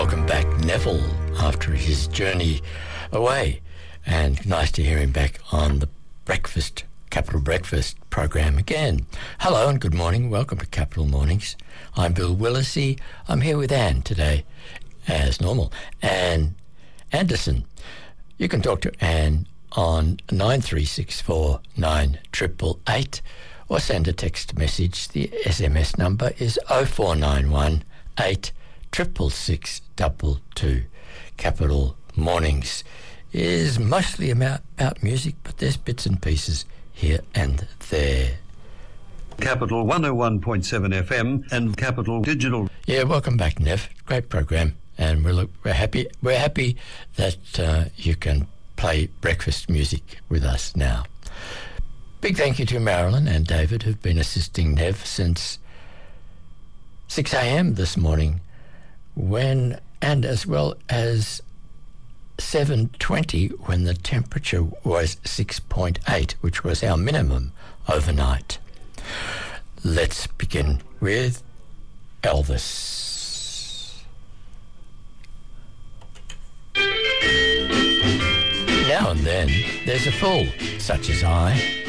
welcome back Neville after his journey away, and nice to hear him back on the Capital Breakfast program again. Hello and good morning. Welcome to Capital Mornings. I'm Bill Willisey. I'm here with Anne today, as normal. Anne Anderson. You can talk to Anne on 9364 9888 or send a text message. The SMS number is 0491 86662. Capital Mornings is mostly about music, but there's bits and pieces here and there. Capital 101.7 FM and Capital Digital. Yeah, welcome back, Nev. Great program, and we're happy. We're happy that you can play breakfast music with us now. Big thank you to Marilyn and David, who've been assisting Nev since 6 a.m. this morning, and as well as 7:20 when the temperature was 6.8, which was our minimum overnight. Let's begin with Elvis. Now and then there's a fool, such as I,